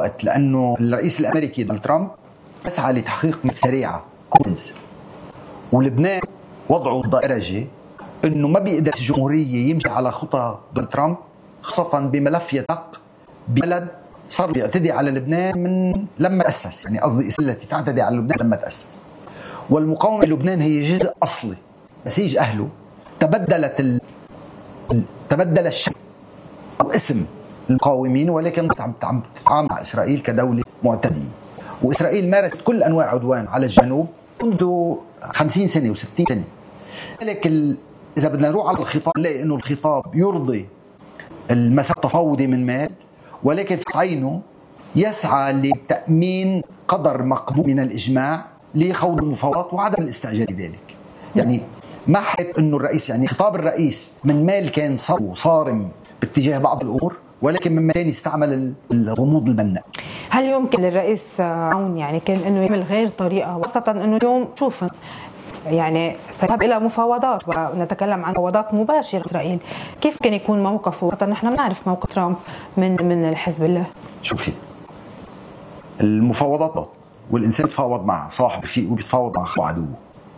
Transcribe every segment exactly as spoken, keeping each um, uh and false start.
وقت، لأنه الرئيس الأمريكي دونالد ترامب يسعى لتحقيق سريعة كونس، ولبنان وضعه درجة أنه ما بيقدر الجمهورية يمشي على خطى دونالد ترامب، خاصة بملف يتعلق ببلد صار بيعتدي على لبنان من لما تأسس، يعني قصدي التي تعتدي على لبنان لما تأسس. والمقاومة لبنان هي جزء أصلي، نسيج أهله تبدلت ال... تبدل الشكل أو اسم المقاومين، ولكن عم تتعامل مع إسرائيل كدولة معتدية. وإسرائيل مارست كل أنواع عدوان على الجنوب منذ خمسين سنة وستين سنة. لذلك ال... إذا بدنا نروح على الخطاب نلاقي إنه الخطاب يرضي المسار التفاوضي من مال، ولكن في عينه يسعى لتأمين قدر مقبول من الإجماع لخوض المفاوضات وعدم الاستعجال بذلك. يعني ما حكيت انه الرئيس، يعني خطاب الرئيس من مال كان صارم باتجاه بعض الامور، ولكن من ثاني استعمل الغموض البناء. هل يمكن للرئيس عون يعني كان انه يعمل غير طريقه، وخاصه انه اليوم شوف يعني سيذهب الى مفاوضات ونتكلم عن مفاوضات مباشره مع اسرائيل، كيف كان يكون موقفه؟ حتى نحن بنعرف موقف ترامب من من الحزب الله. شوفي المفاوضات والإنسان يتفاوض مع صاحبه فيه وبيتفاوض مع عدوه،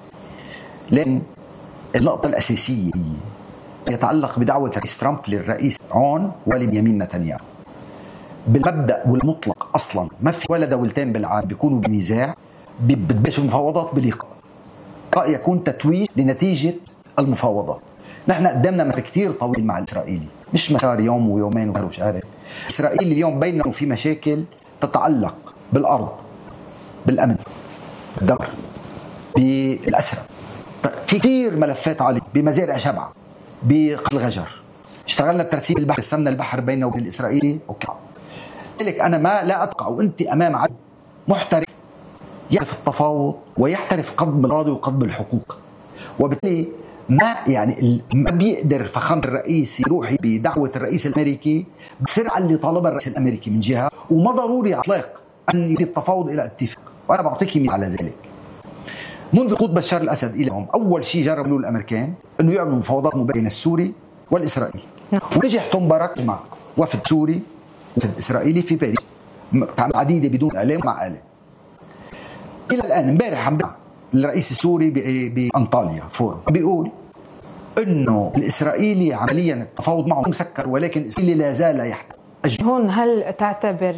لأن النقطة الأساسية يتعلق بدعوة الرئيس ترامب للرئيس عون ولبنيامين نتنياهو. بالمبدأ والمطلق أصلا ما في ولا دولتين بالعالم بيكونوا بنزاع بتبلش المفاوضات بلقاء يكون تتويج لنتيجة المفاوضات. نحن قدامنا مسار كتير طويل مع الإسرائيلي، مش مسار يوم ويومين وشهر وشهرين. إسرائيل اليوم بينهم في مشاكل تتعلق بالأرض، بالأمن، بالدمر، بالأسرة، في كثير ملفات عليه، بمزارع شبعة، بالغجر. اشتغلنا الترسيب البحر، قسمنا البحر بيننا وبين الإسرائيلي. أوكي. لذلك أنا ما لا أتقع وأنت أمام عدو محترف يعرف التفاوض ويحترف قضب الراضي وقضب الحقوق، وبالتالي ما يعني ما بيقدر فخامة الرئيس يروح بدعوة الرئيس الأمريكي بسرعة اللي طالبها الرئيس الأمريكي من جهة، وما ضروري إطلاق أن يؤدي التفاوض إلى اتفاق. وأنا بعطيك مثال على ذلك. منذ سقوط بشار الأسد إلى اليوم أول شيء جربوا الأمريكان أنه يعملوا مفاوضات بين السوري والإسرائيلي، ونجح توم مبارك مع وفد سوري وفد إسرائيلي في باريس عديدة بدون إعلام مع آلة. إلى الآن امبارح عم الرئيس السوري بأنطاليا فورم بيقول إنه الإسرائيلي عمليا التفاوض معه مسكر، ولكن الإسرائيلي لا زال يحتاج. هون هل تعتبر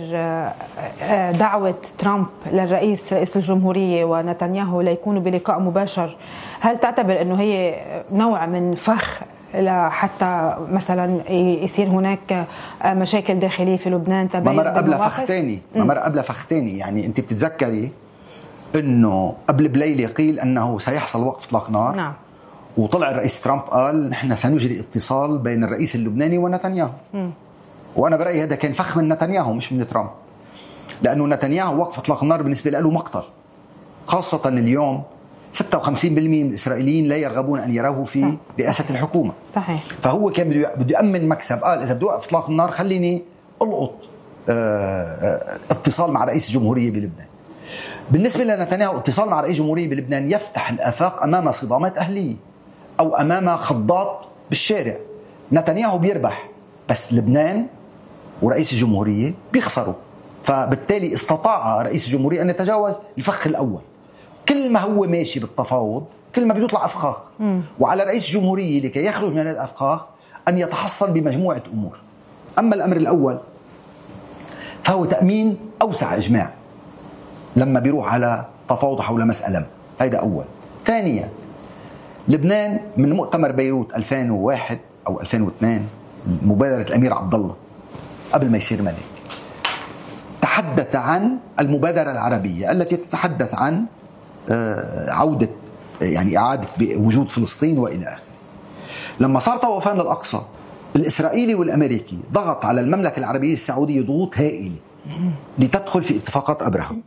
دعوة ترامب للرئيس رئيس الجمهورية ونتنياهو ليكونوا بلقاء مباشر، هل تعتبر أنه هي نوع من فخ حتى مثلا يصير هناك مشاكل داخلية في لبنان؟ ما مرة قبل فخ تاني ما مرة قبل فخ تاني يعني أنت بتتذكري أنه قبل بليلة قيل أنه سيحصل وقف إطلاق نار. نعم. وطلع الرئيس ترامب قال نحن سنجري اتصال بين الرئيس اللبناني ونتنياهو. م. وأنا برأيي هذا كان فخ من نتنياهو مش من ترامب، لأنه نتنياهو وقف إطلاق النار بالنسبة له مقتل، خاصة اليوم ستة وخمسين بالمئة من الإسرائيليين لا يرغبون أن يروه في رئاسة الحكومة. صحيح. فهو كان بده يأمن مكسب، قال إذا بدي أوقف إطلاق النار خليني ألقط اتصال مع رئيس الجمهورية بلبنان. بالنسبة لنتنياهو اتصال مع رئيس الجمهورية بلبنان يفتح الآفاق أمام صدامات أهلية أو أمام خضات بالشارع. نتنياهو بيربح بس لبنان ورئيس الجمهورية بيخسروا، فبالتالي استطاع رئيس الجمهورية أن يتجاوز الفخ الأول. كل ما هو ماشي بالتفاوض كل ما بيطلع أفخاخ، وعلى رئيس الجمهورية لكي يخرج من الأفخاخ أن يتحصل بمجموعة أمور. أما الأمر الأول فهو تأمين أوسع إجماع لما بيروح على تفاوض حول مسألة، هذا أول. ثانيا لبنان من مؤتمر بيروت ألفين وواحد أو ألفين واثنين مبادرة الأمير عبد الله قبل ما يصير ملك تحدث عن المبادرة العربية التي تتحدث عن عودة يعني إعادة وجود فلسطين وإلى آخره. لما صار طوفان الأقصى الإسرائيلي والأمريكي ضغط على المملكة العربية السعودية ضغوط هائلة لتدخل في اتفاقات أبراهام.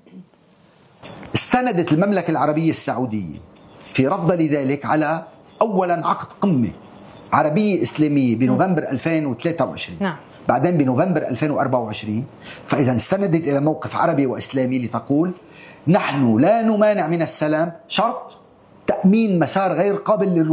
استندت المملكة العربية السعودية في رفض لذلك على أولا عقد قمة عربية إسلامية بنوفمبر ألفين وثلاثة وعشرين، نعم. بعدين بنوفمبر ألفين وأربعة وعشرين. فإذا استندت إلى موقف عربي وإسلامي لتقول نحن لا نمانع من السلام شرط تأمين مسار غير قابل للرجوع.